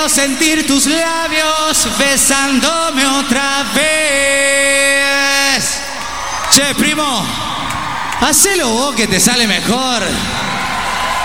quiero sentir tus labios besándome otra vez. Che, primo, hacelo vos que te sale mejor.